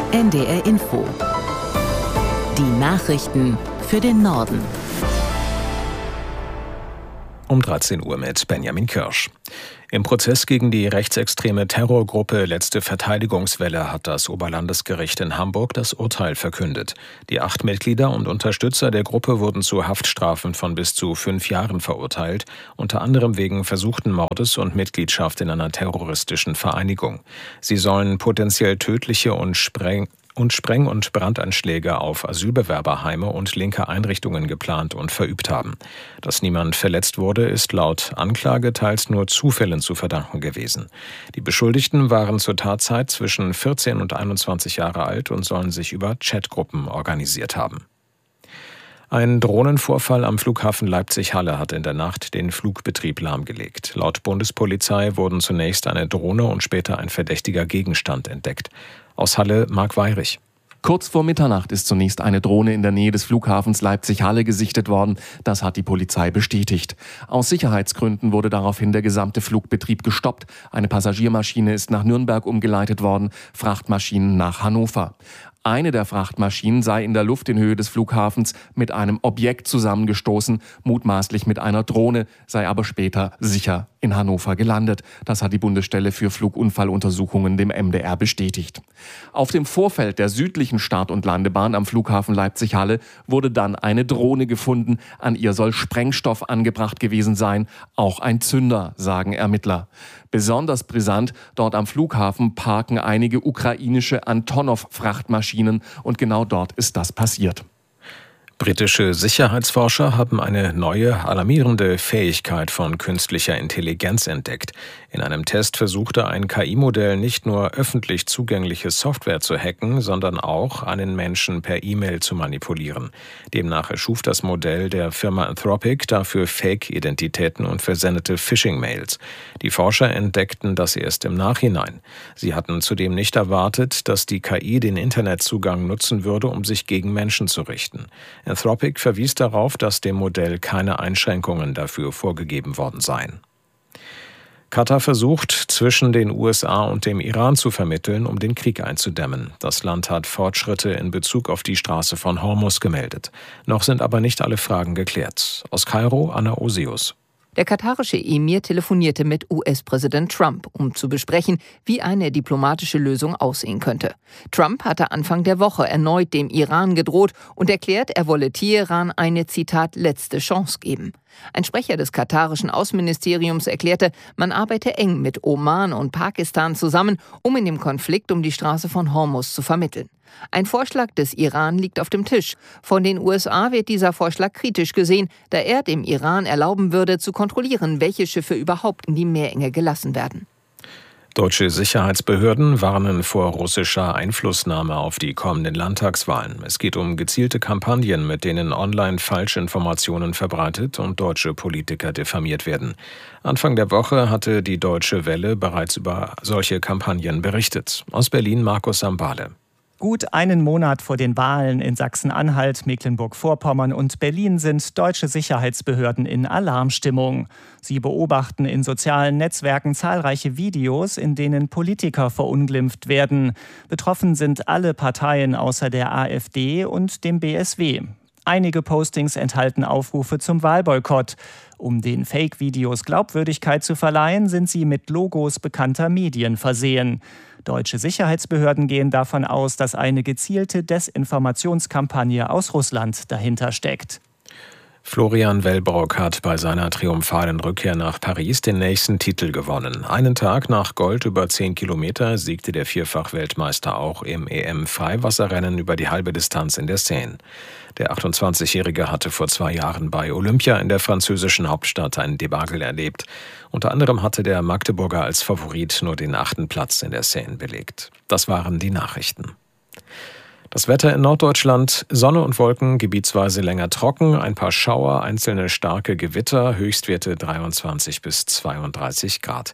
NDR Info. Die Nachrichten für den Norden. Um 13 Uhr mit Benjamin Kirsch. Im Prozess gegen die rechtsextreme Terrorgruppe Letzte Verteidigungswelle hat das Oberlandesgericht in Hamburg das Urteil verkündet. Die 8 Mitglieder und Unterstützer der Gruppe wurden zu Haftstrafen von bis zu 5 Jahren verurteilt, unter anderem wegen versuchten Mordes und Mitgliedschaft in einer terroristischen Vereinigung. Sie sollen potenziell tödliche und Spreng- und Brandanschläge auf Asylbewerberheime und linke Einrichtungen geplant und verübt haben. Dass niemand verletzt wurde, ist laut Anklage teils nur Zufällen zu verdanken gewesen. Die Beschuldigten waren zur Tatzeit zwischen 14 und 21 Jahre alt und sollen sich über Chatgruppen organisiert haben. Ein Drohnenvorfall am Flughafen Leipzig-Halle hat in der Nacht den Flugbetrieb lahmgelegt. Laut Bundespolizei wurden zunächst eine Drohne und später ein verdächtiger Gegenstand entdeckt. Aus Halle Marc Weyrich. Kurz vor Mitternacht ist zunächst eine Drohne in der Nähe des Flughafens Leipzig-Halle gesichtet worden. Das hat die Polizei bestätigt. Aus Sicherheitsgründen wurde daraufhin der gesamte Flugbetrieb gestoppt. Eine Passagiermaschine ist nach Nürnberg umgeleitet worden, Frachtmaschinen nach Hannover. Eine der Frachtmaschinen sei in der Luft in Höhe des Flughafens mit einem Objekt zusammengestoßen, mutmaßlich mit einer Drohne, sei aber später sicher in Hannover gelandet. Das hat die Bundesstelle für Flugunfalluntersuchungen dem MDR bestätigt. Auf dem Vorfeld der südlichen Start- und Landebahn am Flughafen Leipzig-Halle wurde dann eine Drohne gefunden. An ihr soll Sprengstoff angebracht gewesen sein, auch ein Zünder, sagen Ermittler. Besonders brisant, dort am Flughafen parken einige ukrainische Antonov-Frachtmaschinen und genau dort ist das passiert. Britische Sicherheitsforscher haben eine neue, alarmierende Fähigkeit von künstlicher Intelligenz entdeckt. In einem Test versuchte ein KI-Modell nicht nur öffentlich zugängliche Software zu hacken, sondern auch einen Menschen per E-Mail zu manipulieren. Demnach erschuf das Modell der Firma Anthropic dafür Fake-Identitäten und versendete Phishing-Mails. Die Forscher entdeckten das erst im Nachhinein. Sie hatten zudem nicht erwartet, dass die KI den Internetzugang nutzen würde, um sich gegen Menschen zu richten. Anthropic verwies darauf, dass dem Modell keine Einschränkungen dafür vorgegeben worden seien. Katar versucht, zwischen den USA und dem Iran zu vermitteln, um den Krieg einzudämmen. Das Land hat Fortschritte in Bezug auf die Straße von Hormuz gemeldet. Noch sind aber nicht alle Fragen geklärt. Aus Kairo, Anna Osius. Der katarische Emir telefonierte mit US-Präsident Trump, um zu besprechen, wie eine diplomatische Lösung aussehen könnte. Trump hatte Anfang der Woche erneut dem Iran gedroht und erklärt, er wolle Teheran eine, Zitat, letzte Chance geben. Ein Sprecher des katarischen Außenministeriums erklärte, man arbeite eng mit Oman und Pakistan zusammen, um in dem Konflikt um die Straße von Hormuz zu vermitteln. Ein Vorschlag des Iran liegt auf dem Tisch. Von den USA wird dieser Vorschlag kritisch gesehen, da er dem Iran erlauben würde, zu kontrollieren, welche Schiffe überhaupt in die Meerenge gelassen werden. Deutsche Sicherheitsbehörden warnen vor russischer Einflussnahme auf die kommenden Landtagswahlen. Es geht um gezielte Kampagnen, mit denen online Falschinformationen verbreitet und deutsche Politiker diffamiert werden. Anfang der Woche hatte die Deutsche Welle bereits über solche Kampagnen berichtet. Aus Berlin Markus Sambale. Gut einen Monat vor den Wahlen in Sachsen-Anhalt, Mecklenburg-Vorpommern und Berlin sind deutsche Sicherheitsbehörden in Alarmstimmung. Sie beobachten in sozialen Netzwerken zahlreiche Videos, in denen Politiker verunglimpft werden. Betroffen sind alle Parteien außer der AfD und dem BSW. Einige Postings enthalten Aufrufe zum Wahlboykott. Um den Fake-Videos Glaubwürdigkeit zu verleihen, sind sie mit Logos bekannter Medien versehen. Deutsche Sicherheitsbehörden gehen davon aus, dass eine gezielte Desinformationskampagne aus Russland dahinter steckt. Florian Wellbrock hat bei seiner triumphalen Rückkehr nach Paris den nächsten Titel gewonnen. Einen Tag nach Gold über 10 Kilometer siegte der Vierfach-Weltmeister auch im EM-Freiwasserrennen über die halbe Distanz in der Seine. Der 28-Jährige hatte vor 2 Jahren bei Olympia in der französischen Hauptstadt ein Debakel erlebt. Unter anderem hatte der Magdeburger als Favorit nur den 8. Platz in der Seine belegt. Das waren die Nachrichten. Das Wetter in Norddeutschland: Sonne und Wolken, gebietsweise länger trocken, ein paar Schauer, einzelne starke Gewitter, Höchstwerte 23 bis 32 Grad.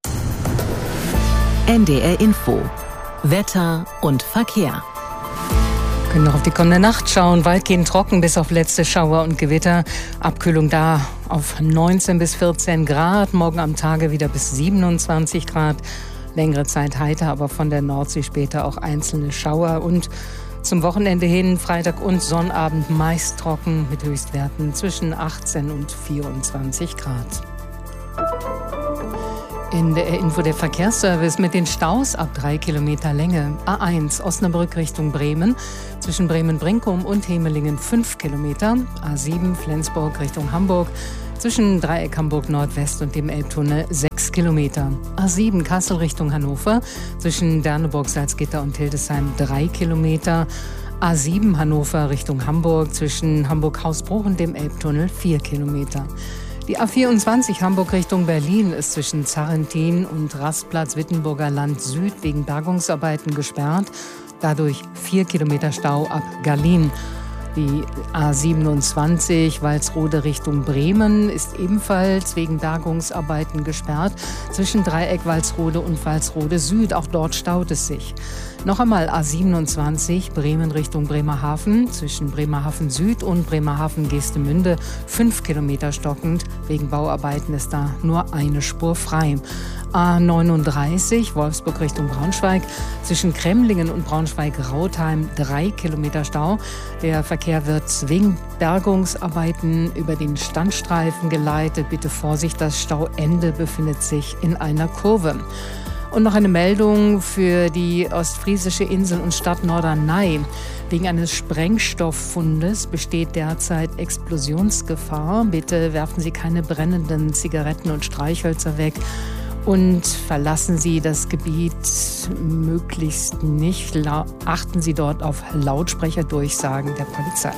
NDR Info. Wetter und Verkehr. Wir können noch auf die kommende Nacht schauen. Weitgehend trocken bis auf letzte Schauer und Gewitter. Abkühlung da auf 19 bis 14 Grad. Morgen am Tage wieder bis 27 Grad. Längere Zeit heiter, aber von der Nordsee später auch einzelne Schauer. Und zum Wochenende hin, Freitag und Sonnabend, meist trocken mit Höchstwerten zwischen 18 und 24 Grad. In der Info der Verkehrsservice mit den Staus ab 3 Kilometer Länge. A1 Osnabrück Richtung Bremen, zwischen Bremen-Brinkum und Hemelingen 5 Kilometer. A7 Flensburg Richtung Hamburg, zwischen Dreieck Hamburg Nordwest und dem Elbtunnel 6 Kilometer. A7 Kassel Richtung Hannover, zwischen Derneburg, Salzgitter und Hildesheim 3 Kilometer. A7 Hannover Richtung Hamburg, zwischen Hamburg-Hausbruch und dem Elbtunnel 4 Kilometer. Die A24 Hamburg Richtung Berlin ist zwischen Zarrentin und Rastplatz Wittenburger Land Süd wegen Bergungsarbeiten gesperrt. Dadurch 4 Kilometer Stau ab Gallien. Die A27 Walsrode Richtung Bremen ist ebenfalls wegen Bergungsarbeiten gesperrt. Zwischen Dreieck Walsrode und Walsrode Süd, auch dort staut es sich. Noch einmal A27 Bremen Richtung Bremerhaven, zwischen Bremerhaven Süd und Bremerhaven Geestemünde 5 Kilometer stockend. Wegen Bauarbeiten ist da nur eine Spur frei. A39 Wolfsburg Richtung Braunschweig, zwischen Kremlingen und Braunschweig-Rautheim 3 Kilometer Stau. Der Verkehr wird wegen Bergungsarbeiten über den Standstreifen geleitet. Bitte Vorsicht, das Stauende befindet sich in einer Kurve. Und noch eine Meldung für die ostfriesische Insel und Stadt Norderney. Wegen eines Sprengstofffundes besteht derzeit Explosionsgefahr. Bitte werfen Sie keine brennenden Zigaretten und Streichhölzer weg und verlassen Sie das Gebiet möglichst nicht. Achten Sie dort auf Lautsprecherdurchsagen der Polizei.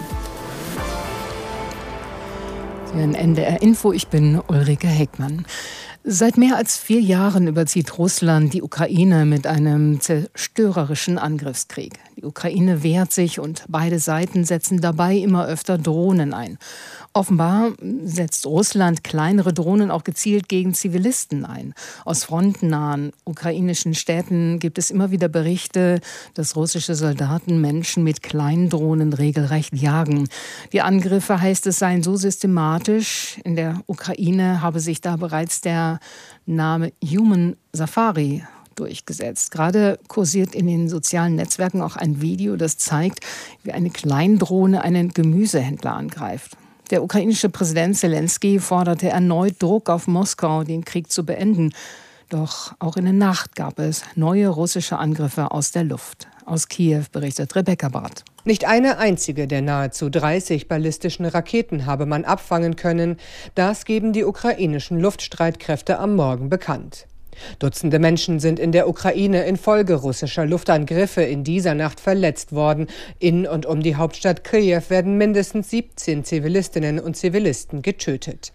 Ein NDR Info, ich bin Ulrike Heckmann. Seit mehr als 4 Jahren überzieht Russland die Ukraine mit einem zerstörerischen Angriffskrieg. Die Ukraine wehrt sich und beide Seiten setzen dabei immer öfter Drohnen ein. Offenbar setzt Russland kleinere Drohnen auch gezielt gegen Zivilisten ein. Aus frontennahen ukrainischen Städten gibt es immer wieder Berichte, dass russische Soldaten Menschen mit kleinen Drohnen regelrecht jagen. Die Angriffe, heißt es, seien so systematisch. In der Ukraine habe sich da bereits der Name Human Safari durchgesetzt. Gerade kursiert in den sozialen Netzwerken auch ein Video, das zeigt, wie eine Kleindrohne einen Gemüsehändler angreift. Der ukrainische Präsident Zelensky forderte erneut Druck auf Moskau, den Krieg zu beenden. Doch auch in der Nacht gab es neue russische Angriffe aus der Luft. Aus Kiew berichtet Rebecca Barth. Nicht eine einzige der nahezu 30 ballistischen Raketen habe man abfangen können. Das geben die ukrainischen Luftstreitkräfte am Morgen bekannt. Dutzende Menschen sind in der Ukraine infolge russischer Luftangriffe in dieser Nacht verletzt worden. In und um die Hauptstadt Kiew werden mindestens 17 Zivilistinnen und Zivilisten getötet.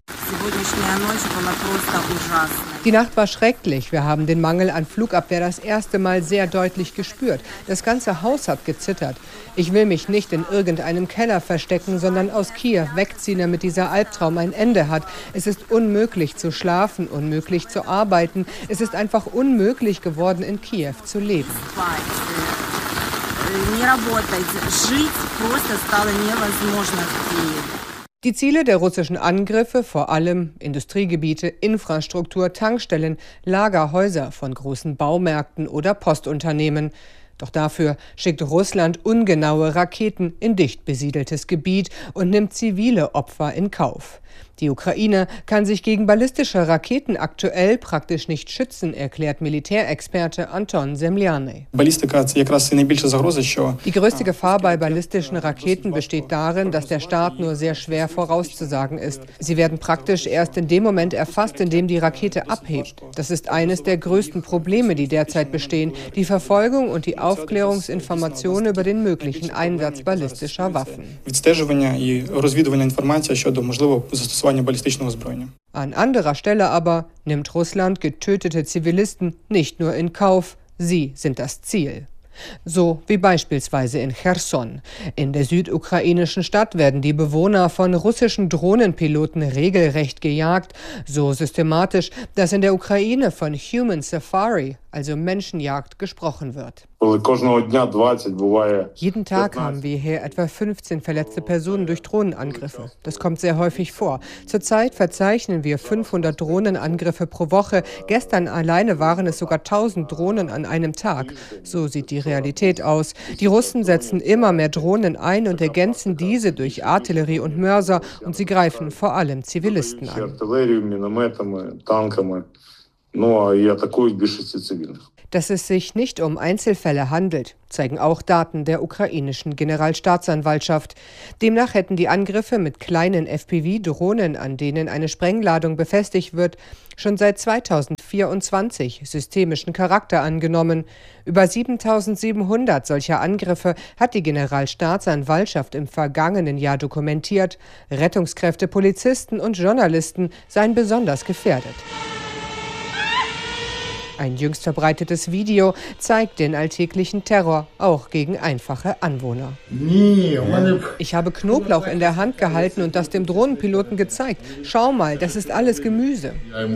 Die Nacht war schrecklich. Wir haben den Mangel an Flugabwehr das erste Mal sehr deutlich gespürt. Das ganze Haus hat gezittert. Ich will mich nicht in irgendeinem Keller verstecken, sondern aus Kiew wegziehen, damit dieser Albtraum ein Ende hat. Es ist unmöglich zu schlafen, unmöglich zu arbeiten. Es ist einfach unmöglich geworden, in Kiew zu leben. Die Ziele der russischen Angriffe, vor allem Industriegebiete, Infrastruktur, Tankstellen, Lagerhäuser von großen Baumärkten oder Postunternehmen. Doch dafür schickt Russland ungenaue Raketen in dicht besiedeltes Gebiet und nimmt zivile Opfer in Kauf. Die Ukraine kann sich gegen ballistische Raketen aktuell praktisch nicht schützen, erklärt Militärexperte Anton Semlianej. Die größte Gefahr bei ballistischen Raketen besteht darin, dass der Start nur sehr schwer vorauszusagen ist. Sie werden praktisch erst in dem Moment erfasst, in dem die Rakete abhebt. Das ist eines der größten Probleme, die derzeit bestehen, die Verfolgung und die Aufklärungsinformation über den möglichen Einsatz ballistischer Waffen. An anderer Stelle aber nimmt Russland getötete Zivilisten nicht nur in Kauf, sie sind das Ziel. So wie beispielsweise in Cherson. In der südukrainischen Stadt werden die Bewohner von russischen Drohnenpiloten regelrecht gejagt, so systematisch, dass in der Ukraine von Human Safari, also Menschenjagd, gesprochen wird. Jeden Tag haben wir hier etwa 15 verletzte Personen durch Drohnenangriffe. Das kommt sehr häufig vor. Zurzeit verzeichnen wir 500 Drohnenangriffe pro Woche. Gestern alleine waren es sogar 1000 Drohnen an einem Tag. So sieht die Realität aus. Die Russen setzen immer mehr Drohnen ein und ergänzen diese durch Artillerie und Mörser, und sie greifen vor allem Zivilisten an. Dass es sich nicht um Einzelfälle handelt, zeigen auch Daten der ukrainischen Generalstaatsanwaltschaft. Demnach hätten die Angriffe mit kleinen FPV-Drohnen, an denen eine Sprengladung befestigt wird, schon seit 2024 systemischen Charakter angenommen. Über 7.700 solcher Angriffe hat die Generalstaatsanwaltschaft im vergangenen Jahr dokumentiert. Rettungskräfte, Polizisten und Journalisten seien besonders gefährdet. Ein jüngst verbreitetes Video zeigt den alltäglichen Terror, auch gegen einfache Anwohner. Ich habe Knoblauch in der Hand gehalten und das dem Drohnenpiloten gezeigt. Schau mal, das ist alles Gemüse.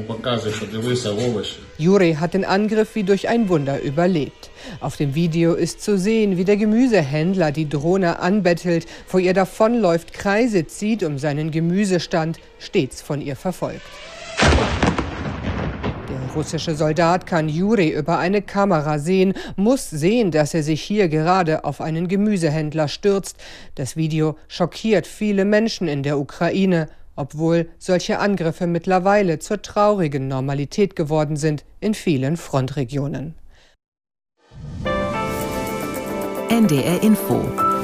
Juri hat den Angriff wie durch ein Wunder überlebt. Auf dem Video ist zu sehen, wie der Gemüsehändler die Drohne anbettelt, vor ihr davonläuft, Kreise zieht um seinen Gemüsestand, stets von ihr verfolgt. Der russische Soldat kann Juri über eine Kamera sehen, muss sehen, dass er sich hier gerade auf einen Gemüsehändler stürzt. Das Video schockiert viele Menschen in der Ukraine, obwohl solche Angriffe mittlerweile zur traurigen Normalität geworden sind in vielen Frontregionen. NDR Info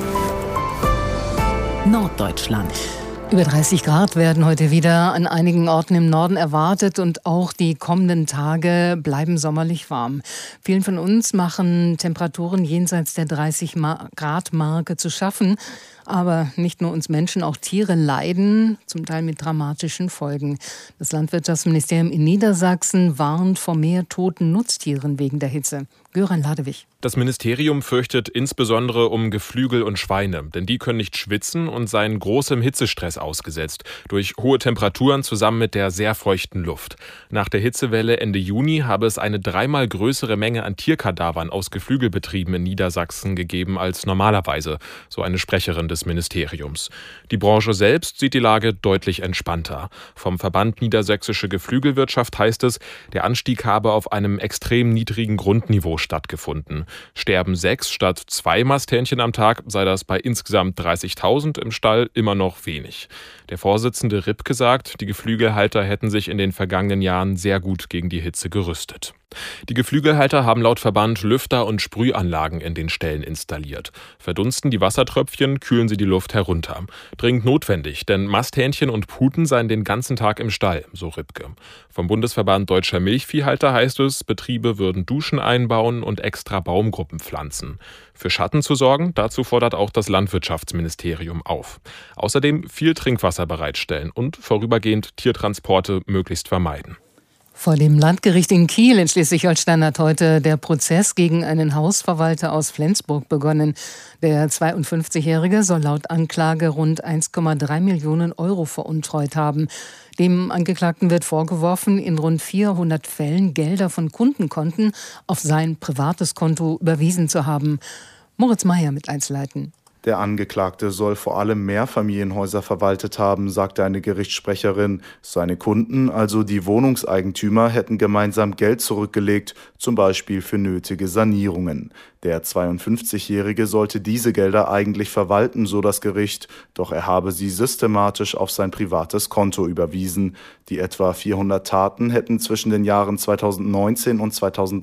Norddeutschland. Über 30 Grad werden heute wieder an einigen Orten im Norden erwartet und auch die kommenden Tage bleiben sommerlich warm. Vielen von uns machen Temperaturen jenseits der 30-Grad-Marke zu schaffen. Aber nicht nur uns Menschen, auch Tiere leiden, zum Teil mit dramatischen Folgen. Das Landwirtschaftsministerium in Niedersachsen warnt vor mehr toten Nutztieren wegen der Hitze. Göran Ladewig. Das Ministerium fürchtet insbesondere um Geflügel und Schweine, denn die können nicht schwitzen und seien großem Hitzestress ausgesetzt, durch hohe Temperaturen zusammen mit der sehr feuchten Luft. Nach der Hitzewelle Ende Juni habe es eine 3-mal größere Menge an Tierkadavern aus Geflügelbetrieben in Niedersachsen gegeben als normalerweise, so eine Sprecherin des Ministeriums. Die Branche selbst sieht die Lage deutlich entspannter. Vom Verband Niedersächsische Geflügelwirtschaft heißt es, der Anstieg habe auf einem extrem niedrigen Grundniveau stattgefunden. Sterben 6 statt 2 Masthähnchen am Tag, sei das bei insgesamt 30.000 im Stall immer noch wenig. Der Vorsitzende Ripke sagt, die Geflügelhalter hätten sich in den vergangenen Jahren sehr gut gegen die Hitze gerüstet. Die Geflügelhalter haben laut Verband Lüfter und Sprühanlagen in den Ställen installiert. Verdunsten die Wassertröpfchen, kühlen sie die Luft herunter. Dringend notwendig, denn Masthähnchen und Puten seien den ganzen Tag im Stall, so Ripke. Vom Bundesverband Deutscher Milchviehhalter heißt es, Betriebe würden Duschen einbauen und extra Baumgruppen pflanzen. Für Schatten zu sorgen, dazu fordert auch das Landwirtschaftsministerium auf. Außerdem viel Trinkwasser bereitstellen und vorübergehend Tiertransporte möglichst vermeiden. Vor dem Landgericht in Kiel in Schleswig-Holstein hat heute der Prozess gegen einen Hausverwalter aus Flensburg begonnen. Der 52-Jährige soll laut Anklage rund 1,3 Millionen Euro veruntreut haben. Dem Angeklagten wird vorgeworfen, in rund 400 Fällen Gelder von Kundenkonten auf sein privates Konto überwiesen zu haben. Moritz Meyer mit Einzelheiten. Der Angeklagte soll vor allem Mehrfamilienhäuser verwaltet haben, sagte eine Gerichtssprecherin. Seine Kunden, also die Wohnungseigentümer, hätten gemeinsam Geld zurückgelegt, zum Beispiel für nötige Sanierungen. Der 52-Jährige sollte diese Gelder eigentlich verwalten, so das Gericht, doch er habe sie systematisch auf sein privates Konto überwiesen. Die etwa 400 Taten hätten zwischen den Jahren 2019 und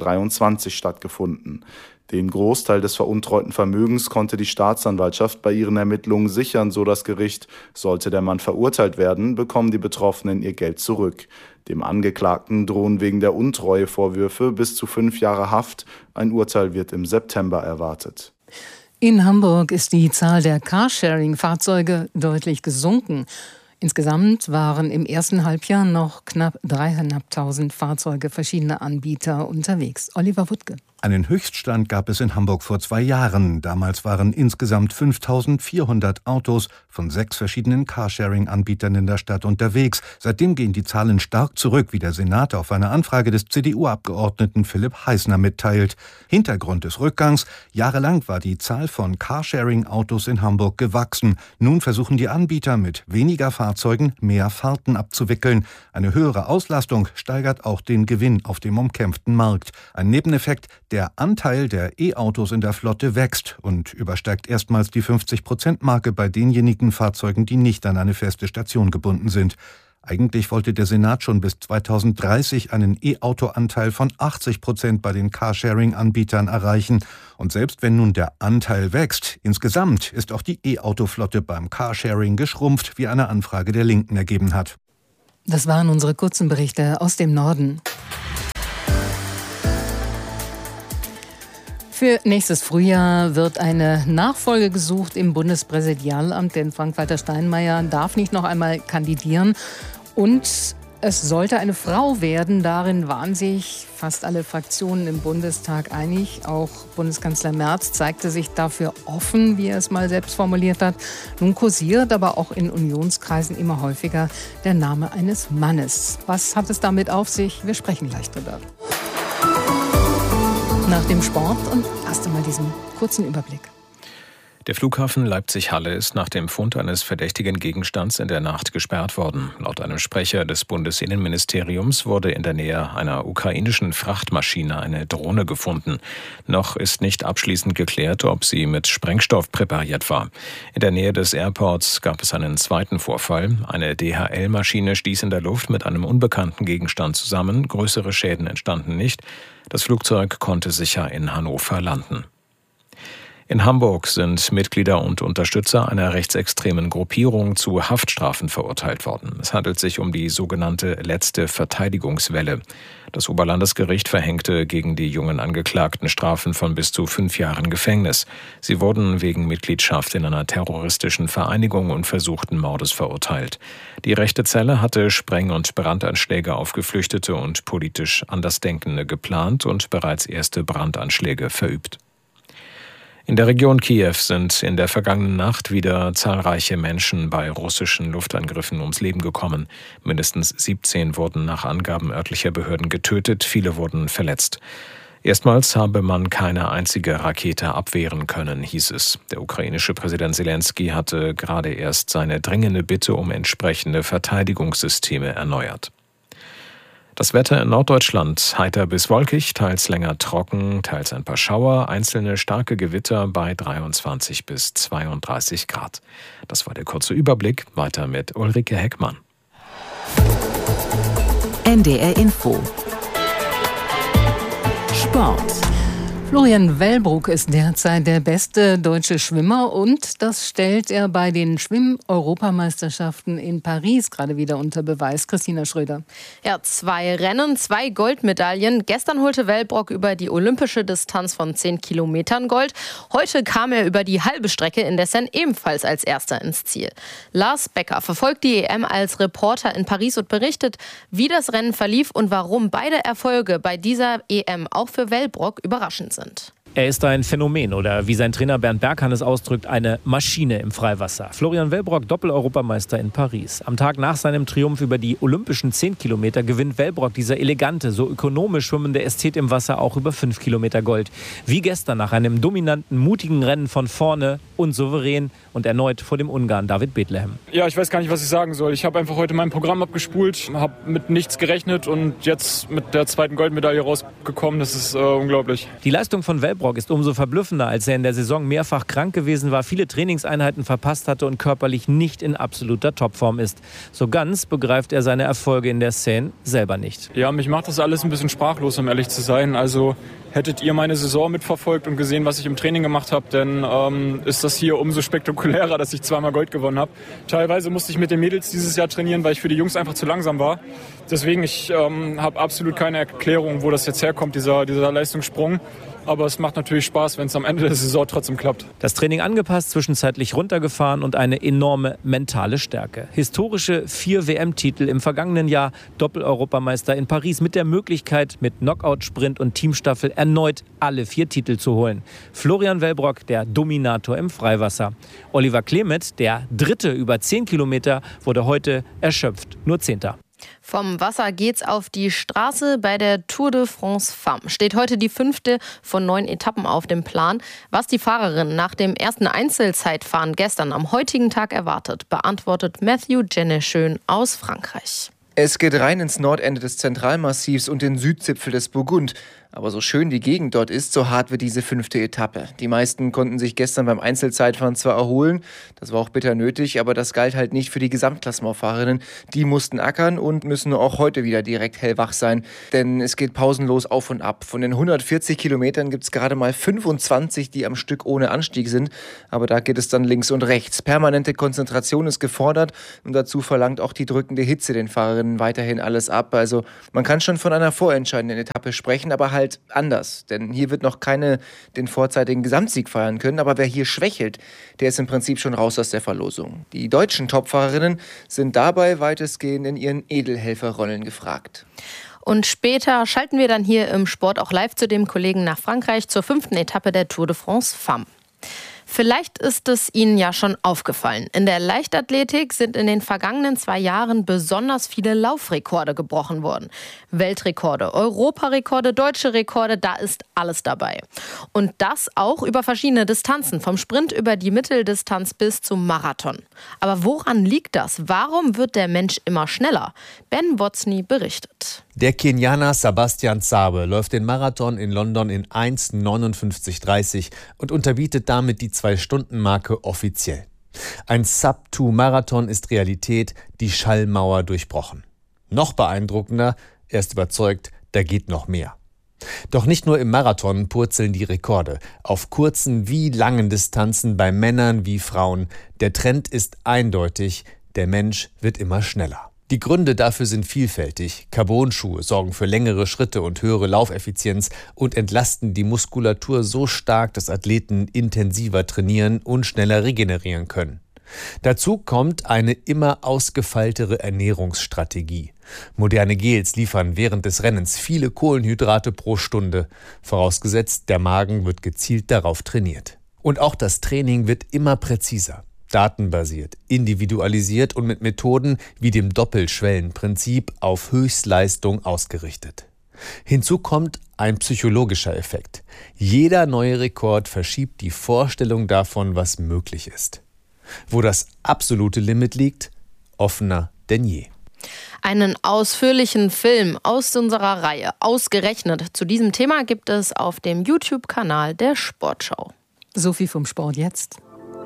2023 stattgefunden. Den Großteil des veruntreuten Vermögens konnte die Staatsanwaltschaft bei ihren Ermittlungen sichern, so das Gericht. Sollte der Mann verurteilt werden, bekommen die Betroffenen ihr Geld zurück. Dem Angeklagten drohen wegen der Untreuevorwürfe bis zu 5 Jahre Haft. Ein Urteil wird im September erwartet. In Hamburg ist die Zahl der Carsharing-Fahrzeuge deutlich gesunken. Insgesamt waren im ersten Halbjahr noch knapp 3.500 Fahrzeuge verschiedener Anbieter unterwegs. Oliver Wuttke. Einen Höchststand gab es in Hamburg vor 2 Jahren. Damals waren insgesamt 5.400 Autos von 6 verschiedenen Carsharing-Anbietern in der Stadt unterwegs. Seitdem gehen die Zahlen stark zurück, wie der Senat auf eine Anfrage des CDU-Abgeordneten Philipp Heißner mitteilt. Hintergrund des Rückgangs: Jahrelang war die Zahl von Carsharing-Autos in Hamburg gewachsen. Nun versuchen die Anbieter mit weniger Fahrzeugen mehr Fahrten abzuwickeln. Eine höhere Auslastung steigert auch den Gewinn auf dem umkämpften Markt. Ein Nebeneffekt: der Anteil der E-Autos in der Flotte wächst und übersteigt erstmals die 50%-Marke bei denjenigen Fahrzeugen, die nicht an eine feste Station gebunden sind. Eigentlich wollte der Senat schon bis 2030 einen E-Auto-Anteil von 80% bei den Carsharing-Anbietern erreichen. Und selbst wenn nun der Anteil wächst, insgesamt ist auch die E-Auto-Flotte beim Carsharing geschrumpft, wie eine Anfrage der Linken ergeben hat. Das waren unsere kurzen Berichte aus dem Norden. Für nächstes Frühjahr wird eine Nachfolge gesucht im Bundespräsidialamt, denn Frank-Walter Steinmeier darf nicht noch einmal kandidieren. Und es sollte eine Frau werden. Darin waren sich fast alle Fraktionen im Bundestag einig. Auch Bundeskanzler Merz zeigte sich dafür offen, wie er es mal selbst formuliert hat. Nun kursiert aber auch in Unionskreisen immer häufiger der Name eines Mannes. Was hat es damit auf sich? Wir sprechen gleich drüber. Nach dem Sport und erst einmal diesen kurzen Überblick. Der Flughafen Leipzig-Halle ist nach dem Fund eines verdächtigen Gegenstands in der Nacht gesperrt worden. Laut einem Sprecher des Bundesinnenministeriums wurde in der Nähe einer ukrainischen Frachtmaschine eine Drohne gefunden. Noch ist nicht abschließend geklärt, ob sie mit Sprengstoff präpariert war. In der Nähe des Airports gab es einen zweiten Vorfall. Eine DHL-Maschine stieß in der Luft mit einem unbekannten Gegenstand zusammen. Größere Schäden entstanden nicht. Das Flugzeug konnte sicher in Hannover landen. In Hamburg sind Mitglieder und Unterstützer einer rechtsextremen Gruppierung zu Haftstrafen verurteilt worden. Es handelt sich um die sogenannte letzte Verteidigungswelle. Das Oberlandesgericht verhängte gegen die jungen Angeklagten Strafen von bis zu 5 Jahren Gefängnis. Sie wurden wegen Mitgliedschaft in einer terroristischen Vereinigung und versuchten Mordes verurteilt. Die rechte Zelle hatte Spreng- und Brandanschläge auf Geflüchtete und politisch Andersdenkende geplant und bereits erste Brandanschläge verübt. In der Region Kiew sind in der vergangenen Nacht wieder zahlreiche Menschen bei russischen Luftangriffen ums Leben gekommen. Mindestens 17 wurden nach Angaben örtlicher Behörden getötet, viele wurden verletzt. Erstmals habe man keine einzige Rakete abwehren können, hieß es. Der ukrainische Präsident Selenskyj hatte gerade erst seine dringende Bitte um entsprechende Verteidigungssysteme erneuert. Das Wetter in Norddeutschland: heiter bis wolkig, teils länger trocken, teils ein paar Schauer, einzelne starke Gewitter bei 23 bis 32 Grad. Das war der kurze Überblick. Weiter mit Ulrike Heckmann. NDR Info. Sport. Florian Wellbrock ist derzeit der beste deutsche Schwimmer und das stellt er bei den Schwimm-Europameisterschaften in Paris gerade wieder unter Beweis. Christina Schröder. Ja, 2 Rennen, 2 Goldmedaillen. Gestern holte Wellbrock über die olympische Distanz von 10 Kilometern Gold. Heute kam er über die halbe Strecke in Dessen ebenfalls als Erster ins Ziel. Lars Becker verfolgt die EM als Reporter in Paris und berichtet, wie das Rennen verlief und warum beide Erfolge bei dieser EM auch für Wellbrock überraschend sind. Er ist ein Phänomen oder wie sein Trainer Bernd Berghahn es ausdrückt, eine Maschine im Freiwasser. Florian Wellbrock, Doppel-Europameister in Paris. Am Tag nach seinem Triumph über die olympischen 10 Kilometer gewinnt Wellbrock, dieser elegante, so ökonomisch schwimmende Ästhet im Wasser, auch über 5 Kilometer Gold. Wie gestern nach einem dominanten, mutigen Rennen von vorne und souverän und erneut vor dem Ungarn David Bethlehem. Ja, ich weiß gar nicht, was ich sagen soll. Ich habe einfach heute mein Programm abgespult, habe mit nichts gerechnet und jetzt mit der zweiten Goldmedaille rausgekommen. Das ist unglaublich. Die Leistung von Wellbrock ist umso verblüffender, als er in der Saison mehrfach krank gewesen war, viele Trainingseinheiten verpasst hatte und körperlich nicht in absoluter Topform ist. So ganz begreift er seine Erfolge in der Seine selber nicht. Ja, mich macht das alles ein bisschen sprachlos, um ehrlich zu sein. Also hättet ihr meine Saison mitverfolgt und gesehen, was ich im Training gemacht habe, dann ist das hier umso spektakulärer, dass ich 2-mal Gold gewonnen habe. Teilweise musste ich mit den Mädels dieses Jahr trainieren, weil ich für die Jungs einfach zu langsam war. Deswegen, ich habe absolut keine Erklärung, wo das jetzt herkommt, dieser Leistungssprung. Aber es macht natürlich Spaß, wenn es am Ende der Saison trotzdem klappt. Das Training angepasst, zwischenzeitlich runtergefahren und eine enorme mentale Stärke. Historische 4 WM-Titel im vergangenen Jahr, Doppel-Europameister in Paris mit der Möglichkeit, mit Knockout-Sprint und Teamstaffel erneut alle 4 Titel zu holen. Florian Wellbrock, der Dominator im Freiwasser. Oliver Klemet, der Dritte über 10 Kilometer, wurde heute erschöpft, nur 10. Vom Wasser geht's auf die Straße. Bei der Tour de France Femmes steht heute die 5. von 9 Etappen auf dem Plan. Was die Fahrerin nach dem ersten Einzelzeitfahren gestern am heutigen Tag erwartet, beantwortet Matthew Geneschön aus Frankreich. Es geht rein ins Nordende des Zentralmassivs und den Südzipfel des Burgund. Aber so schön die Gegend dort ist, so hart wird diese 5. Etappe. Die meisten konnten sich gestern beim Einzelzeitfahren zwar erholen, das war auch bitter nötig, aber das galt halt nicht für die Gesamtklassementfahrerinnen. Die mussten ackern und müssen auch heute wieder direkt hellwach sein, denn es geht pausenlos auf und ab. Von den 140 Kilometern gibt es gerade mal 25, die am Stück ohne Anstieg sind, aber da geht es dann links und rechts. Permanente Konzentration ist gefordert und dazu verlangt auch die drückende Hitze den Fahrerinnen weiterhin alles ab. Also man kann schon von einer vorentscheidenden Etappe sprechen, aber halt anders, denn hier wird noch keine den vorzeitigen Gesamtsieg feiern können, aber wer hier schwächelt, der ist im Prinzip schon raus aus der Verlosung. Die deutschen Topfahrerinnen sind dabei weitestgehend in ihren Edelhelferrollen gefragt. Und später schalten wir dann hier im Sport auch live zu dem Kollegen nach Frankreich zur 5. Etappe der Tour de France Femmes. Vielleicht ist es Ihnen ja schon aufgefallen. In der Leichtathletik sind in den vergangenen 2 Jahren besonders viele Laufrekorde gebrochen worden. Weltrekorde, Europarekorde, deutsche Rekorde, da ist alles dabei. Und das auch über verschiedene Distanzen, vom Sprint über die Mitteldistanz bis zum Marathon. Aber woran liegt das? Warum wird der Mensch immer schneller? Ben Wozni berichtet. Der Kenianer Sebastian Sabe läuft den Marathon in London in 1:59:30 und unterbietet damit die 2-Stunden-Marke offiziell. Ein Sub-2-Marathon ist Realität, die Schallmauer durchbrochen. Noch beeindruckender, er ist überzeugt, da geht noch mehr. Doch nicht nur im Marathon purzeln die Rekorde. Auf kurzen wie langen Distanzen bei Männern wie Frauen. Der Trend ist eindeutig, der Mensch wird immer schneller. Die Gründe dafür sind vielfältig. Carbon-Schuhe sorgen für längere Schritte und höhere Laufeffizienz und entlasten die Muskulatur so stark, dass Athleten intensiver trainieren und schneller regenerieren können. Dazu kommt eine immer ausgefeiltere Ernährungsstrategie. Moderne Gels liefern während des Rennens viele Kohlenhydrate pro Stunde, vorausgesetzt, der Magen wird gezielt darauf trainiert. Und auch das Training wird immer präziser. Datenbasiert, individualisiert und mit Methoden wie dem Doppelschwellenprinzip auf Höchstleistung ausgerichtet. Hinzu kommt ein psychologischer Effekt. Jeder neue Rekord verschiebt die Vorstellung davon, was möglich ist. Wo das absolute Limit liegt, offener denn je. Einen ausführlichen Film aus unserer Reihe, ausgerechnet zu diesem Thema, gibt es auf dem YouTube-Kanal der Sportschau. So viel vom Sport jetzt.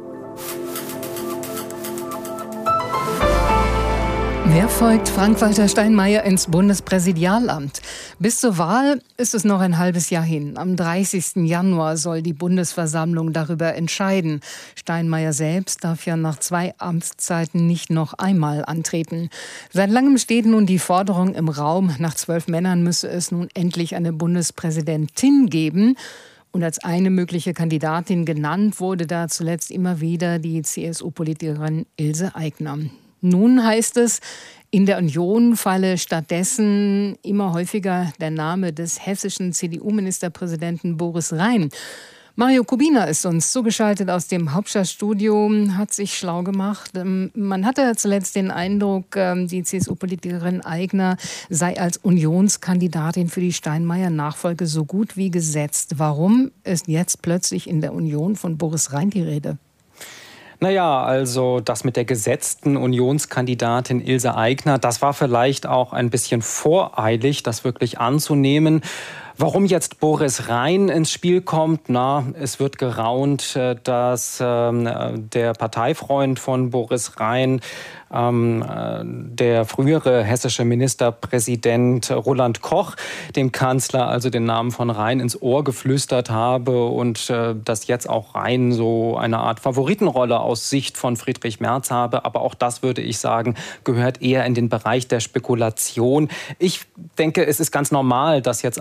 Wer folgt Frank-Walter Steinmeier ins Bundespräsidialamt? Bis zur Wahl ist es noch ein halbes Jahr hin. Am 30. Januar soll die Bundesversammlung darüber entscheiden. Steinmeier selbst darf ja nach 2 Amtszeiten nicht noch einmal antreten. Seit langem steht nun die Forderung im Raum, nach 12 Männern müsse es nun endlich eine Bundespräsidentin geben. Und als eine mögliche Kandidatin genannt wurde da zuletzt immer wieder die CSU-Politikerin Ilse Aigner. Nun heißt es, in der Union falle stattdessen immer häufiger der Name des hessischen CDU-Ministerpräsidenten Boris Rhein. Mario Kubina ist uns zugeschaltet aus dem Hauptstadtstudio, hat sich schlau gemacht. Man hatte zuletzt den Eindruck, die CSU-Politikerin Aigner sei als Unionskandidatin für die Steinmeier-Nachfolge so gut wie gesetzt. Warum ist jetzt plötzlich in der Union von Boris Rhein die Rede? Naja, also das mit der gesetzten Unionskandidatin Ilse Aigner, das war vielleicht auch ein bisschen voreilig, das wirklich anzunehmen. Warum jetzt Boris Rhein ins Spiel kommt? Na, es wird geraunt, dass der Parteifreund von Boris Rhein, der frühere hessische Ministerpräsident Roland Koch, dem Kanzler also den Namen von Rhein ins Ohr geflüstert habe und dass jetzt auch Rhein so eine Art Favoritenrolle aus Sicht von Friedrich Merz habe. Aber auch das, würde ich sagen, gehört eher in den Bereich der Spekulation. Ich denke, es ist ganz normal, dass jetzt in diesem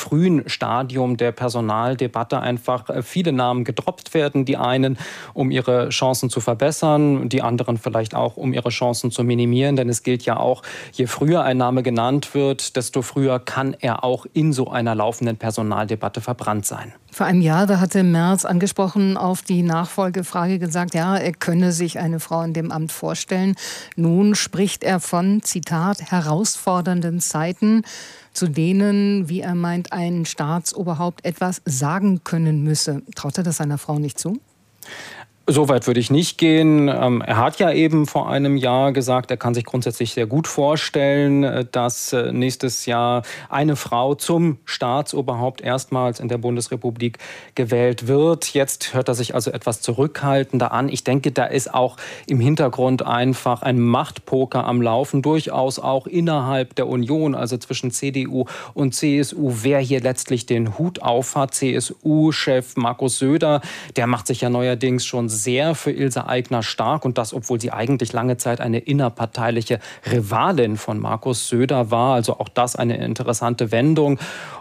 frühen Stadium der Personaldebatte einfach viele Namen gedroppt werden. Die einen, um ihre Chancen zu verbessern, die anderen vielleicht auch, um ihre Chancen zu minimieren. Denn es gilt ja auch, je früher ein Name genannt wird, desto früher kann er auch in so einer laufenden Personaldebatte verbrannt sein. Vor einem Jahr, da hatte Merz angesprochen auf die Nachfolgefrage gesagt, ja, er könne sich eine Frau in dem Amt vorstellen. Nun spricht er von, Zitat, herausfordernden Zeiten, zu denen, wie er meint, ein Staatsoberhaupt etwas sagen können müsse. Traut er das seiner Frau nicht zu? So weit würde ich nicht gehen. Er hat ja eben vor einem Jahr gesagt, er kann sich grundsätzlich sehr gut vorstellen, dass nächstes Jahr eine Frau zum Staatsoberhaupt erstmals in der Bundesrepublik gewählt wird. Jetzt hört er sich also etwas zurückhaltender an. Ich denke, da ist auch im Hintergrund einfach ein Machtpoker am Laufen, durchaus auch innerhalb der Union, also zwischen CDU und CSU, wer hier letztlich den Hut aufhat. CSU-Chef Markus Söder, der macht sich ja neuerdings schon sehr für Ilse Aigner stark und das, obwohl sie eigentlich lange Zeit eine innerparteiliche Rivalin von Markus Söder war. Also auch das eine interessante Wendung.